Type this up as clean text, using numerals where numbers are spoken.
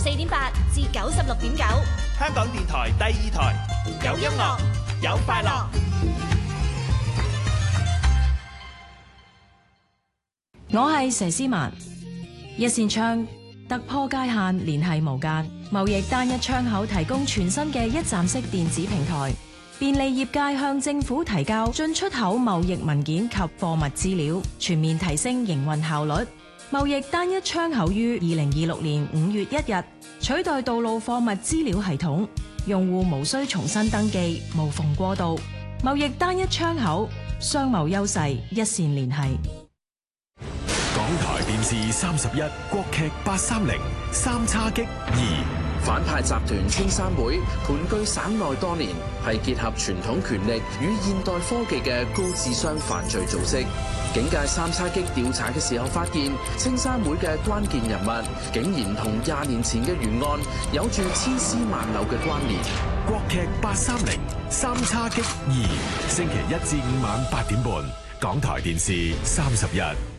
84.8至96.9， 香港電台第2台，有音樂，有快樂。 我係佘詩曼。一線窗突破界限，聯繫無間。貿易單一窗口提供全新嘅一站式電子平台，便利業界向政府提交進出口貿易文件及貨物資料，全面提升營運效率。貿易單一窗口於2026年5月1日取代道路貨物資料系統，用戶無需重新登記，無縫過渡。貿易單一窗口，商貿優勢一線聯繫。 港台電視31國劇830三叉戟2。 反派集團青山會盤踞省內多年，係結合傳統權力與現代科技嘅高智商犯罪組織。警界三叉戟調查嘅時候發現，青山會嘅關鍵人物竟然同20年前嘅懸案有住千絲萬縷嘅關聯。 國劇830三叉戟2，星期1至5晚8點半，港台電視31。